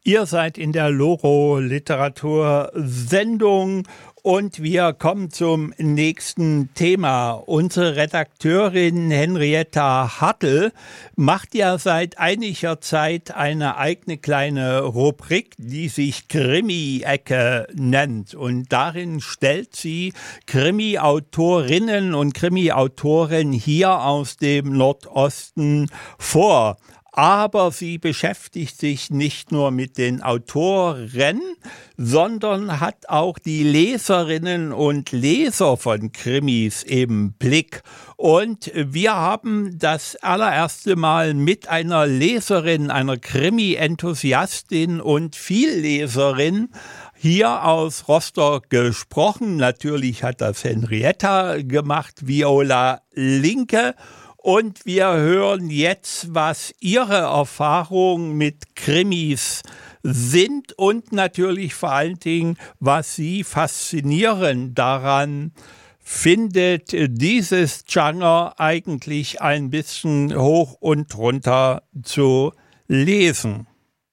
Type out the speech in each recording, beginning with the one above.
Ihr seid in der Loro Literatursendung und wir kommen zum nächsten Thema. Unsere Redakteurin Henrietta Hartl macht ja seit einiger Zeit eine eigene kleine Rubrik, die sich Krimi-Ecke nennt. Und darin stellt sie Krimi-Autorinnen und Krimi-Autoren hier aus dem Nordosten vor. Aber sie beschäftigt sich nicht nur mit den Autoren, sondern hat auch die Leserinnen und Leser von Krimis im Blick. Und wir haben das allererste Mal mit einer Leserin, einer Krimi-Enthusiastin und Vielleserin hier aus Rostock gesprochen. Natürlich hat das Henrietta gemacht, Viola Linke. Und wir hören jetzt, was Ihre Erfahrungen mit Krimis sind und natürlich vor allen Dingen, was Sie faszinierend daran findet, dieses Genre eigentlich ein bisschen hoch und runter zu lesen.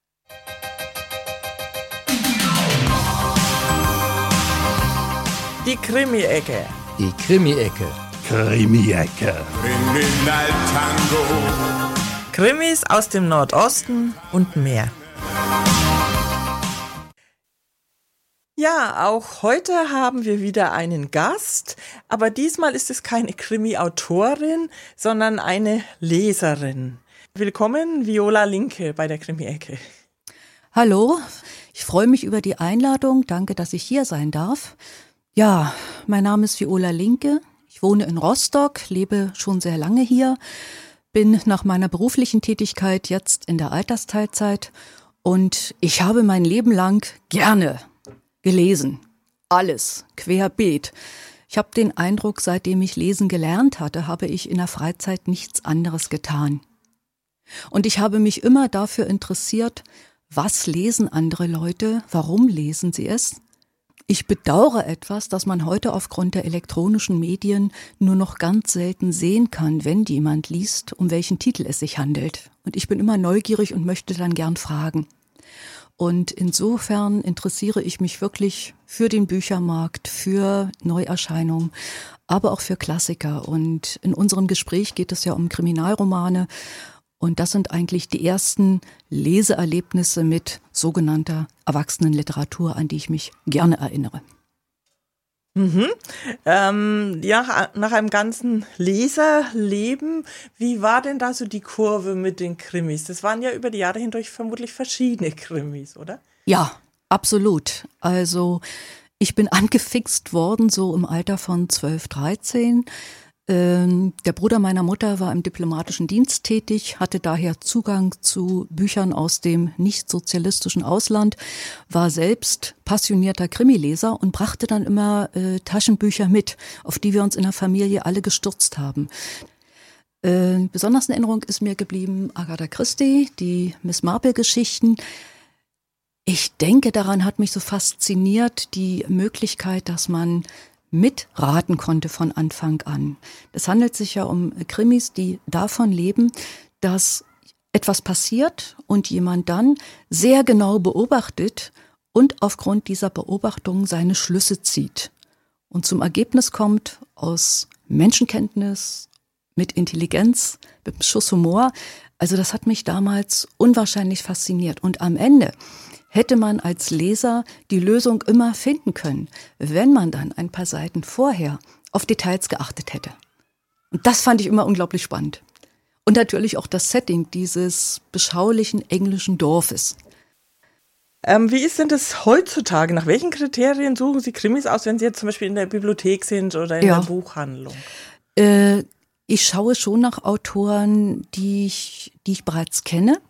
Die Krimi-Ecke. Die Krimi-Ecke. Krimi-Ecke. Kriminaltango. Krimis aus dem Nordosten und mehr. Ja, auch heute haben wir wieder einen Gast, aber diesmal ist es keine Krimi-Autorin, sondern eine Leserin. Willkommen, Viola Linke bei der Krimi-Ecke. Hallo, ich freue mich über die Einladung. Danke, dass ich hier sein darf. Ja, mein Name ist Viola Linke. Ich wohne in Rostock, lebe schon sehr lange hier, bin nach meiner beruflichen Tätigkeit jetzt in der Altersteilzeit und ich habe mein Leben lang gerne gelesen. Alles, querbeet. Ich habe den Eindruck, seitdem ich lesen gelernt hatte, habe ich in der Freizeit nichts anderes getan. Und ich habe mich immer dafür interessiert, was lesen andere Leute, warum lesen sie es? Ich bedauere etwas, dass man heute aufgrund der elektronischen Medien nur noch ganz selten sehen kann, wenn jemand liest, um welchen Titel es sich handelt. Und ich bin immer neugierig und möchte dann gern fragen. Und insofern interessiere ich mich wirklich für den Büchermarkt, für Neuerscheinungen, aber auch für Klassiker. Und in unserem Gespräch geht es ja um Kriminalromane. Und das sind eigentlich die ersten Leseerlebnisse mit sogenannter Erwachsenenliteratur, an die ich mich gerne erinnere. Ja, nach einem ganzen Leserleben, wie war denn da so die Kurve mit den Krimis? Das waren ja über die Jahre hindurch vermutlich verschiedene Krimis, oder? Ja, absolut. Also ich bin angefixt worden, so im Alter von 12, 13. Der Bruder meiner Mutter war im diplomatischen Dienst tätig, hatte daher Zugang zu Büchern aus dem nicht-sozialistischen Ausland, war selbst passionierter Krimileser und brachte dann immer Taschenbücher mit, auf die wir uns in der Familie alle gestürzt haben. Besonders in Erinnerung ist mir geblieben Agatha Christie, die Miss Marple-Geschichten. Ich denke, daran hat mich so fasziniert die Möglichkeit, dass man mitraten konnte von Anfang an. Es handelt sich ja um Krimis, die davon leben, dass etwas passiert und jemand dann sehr genau beobachtet und aufgrund dieser Beobachtung seine Schlüsse zieht und zum Ergebnis kommt aus Menschenkenntnis, mit Intelligenz, mit einem Schuss Humor. Also das hat mich damals unwahrscheinlich fasziniert. Und am Ende hätte man als Leser die Lösung immer finden können, wenn man dann ein paar Seiten vorher auf Details geachtet hätte. Und das fand ich immer unglaublich spannend. Und natürlich auch das Setting dieses beschaulichen englischen Dorfes. Wie ist denn das heutzutage? Nach welchen Kriterien suchen Sie Krimis aus, wenn Sie jetzt zum Beispiel in der Bibliothek sind oder in der Buchhandlung? Ich schaue schon nach Autoren, die ich bereits kenne.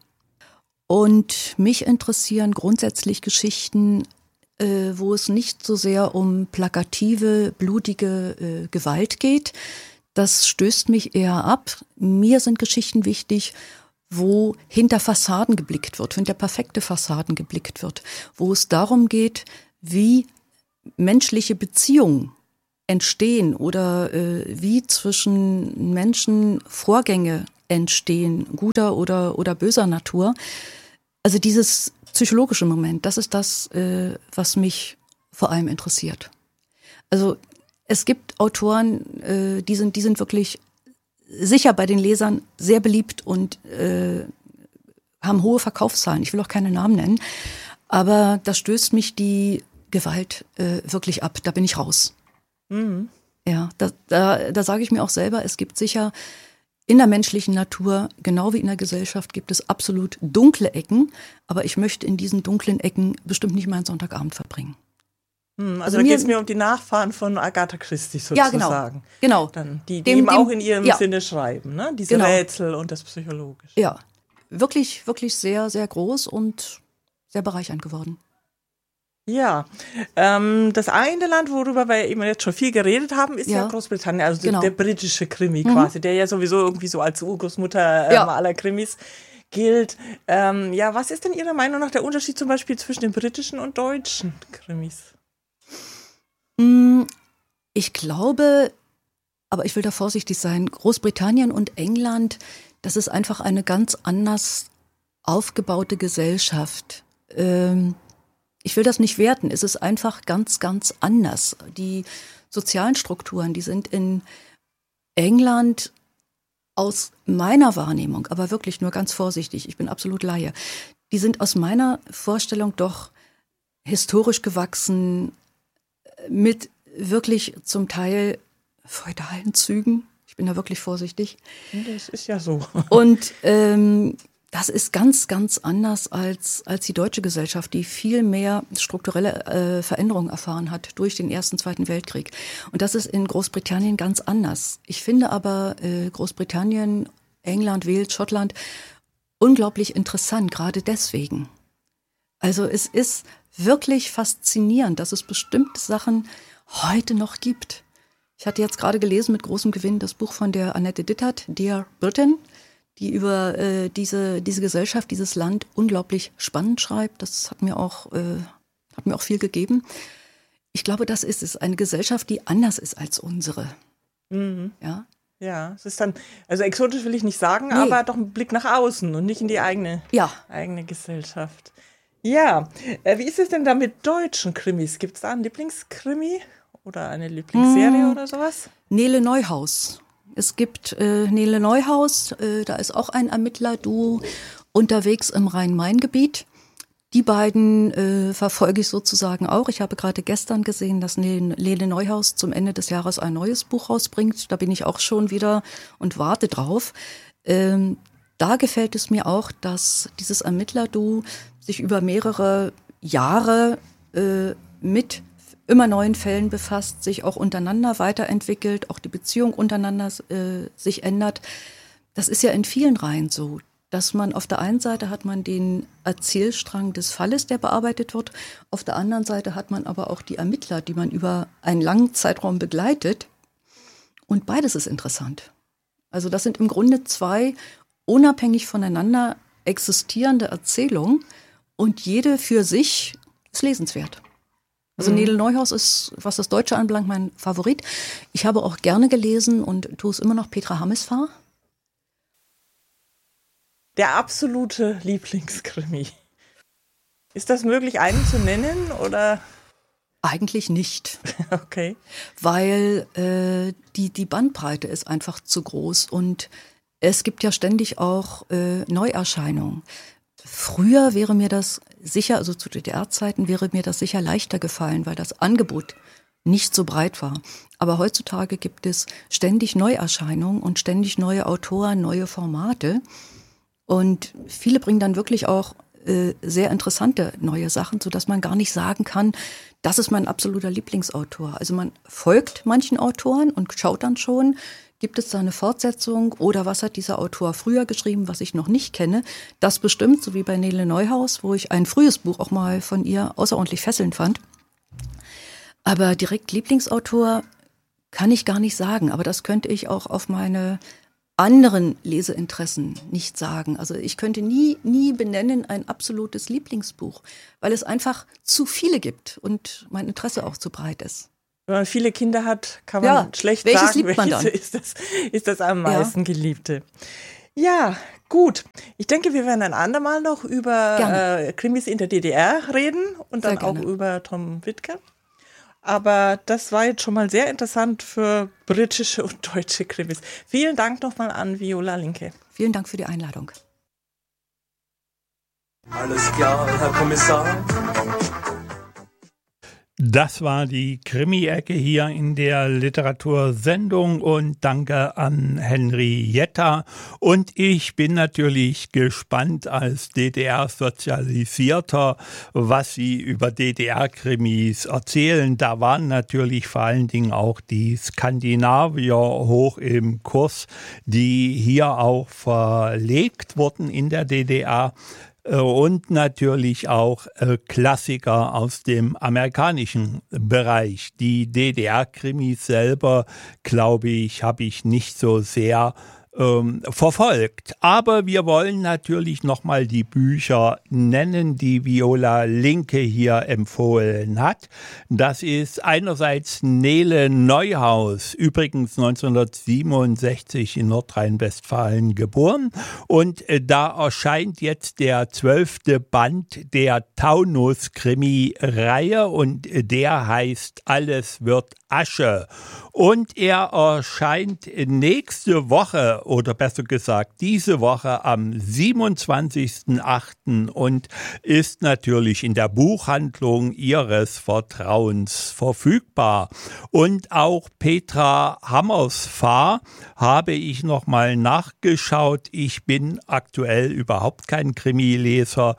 Und mich interessieren grundsätzlich Geschichten, wo es nicht so sehr um plakative, blutige Gewalt geht. Das stößt mich eher ab. Mir sind Geschichten wichtig, wo hinter Fassaden geblickt wird, hinter perfekte Fassaden geblickt wird, wo es darum geht, wie menschliche Beziehungen entstehen oder wie zwischen Menschen Vorgänge entstehen, guter oder böser Natur. Also dieses psychologische Moment, das ist das, was mich vor allem interessiert. Also es gibt Autoren, die sind wirklich sicher bei den Lesern sehr beliebt und haben hohe Verkaufszahlen. Ich will auch keine Namen nennen, aber da stößt mich die Gewalt wirklich ab. Da bin ich raus. Mhm. Ja, da sage ich mir auch selber, es gibt sicher in der menschlichen Natur, genau wie in der Gesellschaft, gibt es absolut dunkle Ecken, aber ich möchte in diesen dunklen Ecken bestimmt nicht meinen Sonntagabend verbringen. Also da geht es mir um die Nachfahren von Agatha Christie sozusagen. Ja, genau. Dann, die eben auch in ihrem Sinne schreiben, ne? Diese Rätsel und das Psychologische. Ja, wirklich, wirklich sehr, sehr groß und sehr bereichernd geworden. Ja, das eine Land, worüber wir eben jetzt schon viel geredet haben, ist ja Großbritannien, also der britische Krimi quasi, der ja sowieso irgendwie so als Urgroßmutter aller Krimis gilt. Was ist denn Ihrer Meinung nach der Unterschied zum Beispiel zwischen den britischen und deutschen Krimis? Ich glaube, aber ich will da vorsichtig sein, Großbritannien und England, das ist einfach eine ganz anders aufgebaute Gesellschaft. Ich will das nicht werten, es ist einfach ganz, ganz anders. Die sozialen Strukturen, die sind in England aus meiner Wahrnehmung, aber wirklich nur ganz vorsichtig, ich bin absolut Laie, die sind aus meiner Vorstellung doch historisch gewachsen, mit wirklich zum Teil feudalen Zügen. Ich bin da wirklich vorsichtig. Das ist ja so. Und das ist ganz, ganz anders als die deutsche Gesellschaft, die viel mehr strukturelle Veränderungen erfahren hat durch den Ersten, Zweiten Weltkrieg. Und das ist in Großbritannien ganz anders. Ich finde aber Großbritannien, England, Wales, Schottland unglaublich interessant, gerade deswegen. Also es ist wirklich faszinierend, dass es bestimmte Sachen heute noch gibt. Ich hatte jetzt gerade gelesen mit großem Gewinn das Buch von der Annette Dittert, Dear Britain, die über diese Gesellschaft, dieses Land unglaublich spannend schreibt. Das hat mir auch viel gegeben. Ich glaube, das ist es, eine Gesellschaft, die anders ist als unsere. Mhm. Ja? Ja, es ist dann, also exotisch will ich nicht sagen, aber doch ein Blick nach außen und nicht in die eigene Gesellschaft. Ja, wie ist es denn da mit deutschen Krimis? Gibt es da einen Lieblingskrimi oder eine Lieblingsserie oder sowas? Nele Neuhaus. Es gibt Nele Neuhaus, da ist auch ein Ermittler-Duo unterwegs im Rhein-Main-Gebiet. Die beiden verfolge ich sozusagen auch. Ich habe gerade gestern gesehen, dass Nele Neuhaus zum Ende des Jahres ein neues Buch rausbringt. Da bin ich auch schon wieder und warte drauf. Da gefällt es mir auch, dass dieses Ermittler-Duo sich über mehrere Jahre mit immer neuen Fällen befasst, sich auch untereinander weiterentwickelt, auch die Beziehung untereinander sich ändert. Das ist ja in vielen Reihen so, dass man auf der einen Seite hat man den Erzählstrang des Falles, der bearbeitet wird, auf der anderen Seite hat man aber auch die Ermittler, die man über einen langen Zeitraum begleitet. Und beides ist interessant. Also das sind im Grunde zwei unabhängig voneinander existierende Erzählungen und jede für sich ist lesenswert. Also Nele Neuhaus ist, was das Deutsche anbelangt, mein Favorit. Ich habe auch gerne gelesen und tue es immer noch Petra Hammesfahr. Der absolute Lieblingskrimi. Ist das möglich, einen zu nennen oder? Eigentlich nicht. Okay. Weil die Bandbreite ist einfach zu groß und es gibt ja ständig auch Neuerscheinungen. Früher wäre mir das sicher, also zu DDR-Zeiten wäre mir das sicher leichter gefallen, weil das Angebot nicht so breit war. Aber heutzutage gibt es ständig Neuerscheinungen und ständig neue Autoren, neue Formate. Und viele bringen dann wirklich auch sehr interessante neue Sachen, sodass man gar nicht sagen kann, das ist mein absoluter Lieblingsautor. Also man folgt manchen Autoren und schaut dann schon, gibt es da eine Fortsetzung oder was hat dieser Autor früher geschrieben, was ich noch nicht kenne? Das bestimmt, so wie bei Nele Neuhaus, wo ich ein frühes Buch auch mal von ihr außerordentlich fesselnd fand. Aber direkt Lieblingsautor kann ich gar nicht sagen, aber das könnte ich auch auf meine anderen Leseinteressen nicht sagen. Also ich könnte nie benennen ein absolutes Lieblingsbuch, weil es einfach zu viele gibt und mein Interesse auch zu breit ist. Wenn man viele Kinder hat, kann man schlecht welches sagen, liebt man dann? ist das am meisten Geliebte. Ja, gut. Ich denke, wir werden ein andermal noch über Krimis in der DDR reden und dann auch über Tom Wittke. Aber das war jetzt schon mal sehr interessant für britische und deutsche Krimis. Vielen Dank nochmal an Viola Linke. Vielen Dank für die Einladung. Alles klar, Herr Kommissar. Das war die Krimi-Ecke hier in der Literatursendung und danke an Henrietta. Und ich bin natürlich gespannt als DDR-Sozialisierter, was Sie über DDR-Krimis erzählen. Da waren natürlich vor allen Dingen auch die Skandinavier hoch im Kurs, die hier auch verlegt wurden in der DDR. Und natürlich auch Klassiker aus dem amerikanischen Bereich. Die DDR-Krimis selber, glaube ich, habe ich nicht so sehr verfolgt. Aber wir wollen natürlich nochmal die Bücher nennen, die Viola Linke hier empfohlen hat. Das ist einerseits Nele Neuhaus, übrigens 1967 in Nordrhein-Westfalen geboren. Und da erscheint jetzt der 12. Band der Taunus-Krimi-Reihe und der heißt Alles wird Asche. Und er erscheint nächste Woche oder besser gesagt diese Woche am 27.08. und ist natürlich in der Buchhandlung Ihres Vertrauens verfügbar. Und auch Petra Hammersfahr habe ich nochmal nachgeschaut. Ich bin aktuell überhaupt kein Krimileser.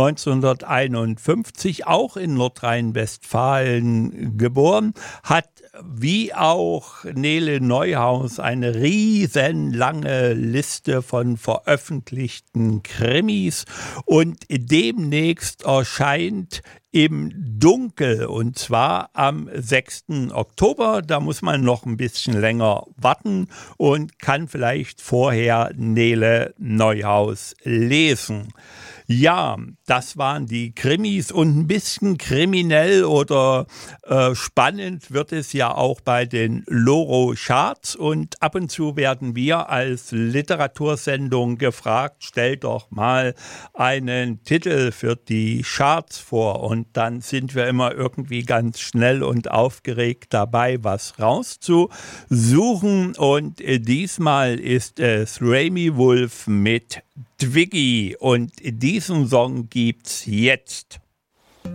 1951 auch in Nordrhein-Westfalen geboren, hat wie auch Nele Neuhaus eine riesenlange Liste von veröffentlichten Krimis und demnächst erscheint Im Dunkel und zwar am 6. Oktober. Da muss man noch ein bisschen länger warten und kann vielleicht vorher Nele Neuhaus lesen. Ja, das waren die Krimis und ein bisschen kriminell oder spannend wird es ja auch bei den Loro Charts und ab und zu werden wir als Literatursendung gefragt, stellt doch mal einen Titel für die Charts vor und dann sind wir immer irgendwie ganz schnell und aufgeregt dabei, was rauszusuchen und diesmal ist es Rami Wolf mit Twiggy und diesen Song gibt's jetzt.